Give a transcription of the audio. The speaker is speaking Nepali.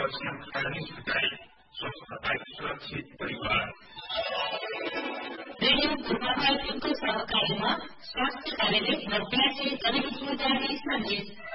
सावधानी सुझाए स्वस्थ तथा सुरक्षित परिवार। रेडियो पूर्वाधारको सहकार्यमा स्वास्थ्य कार्यालय र प्यासे जनहितमा जारी सन्देश।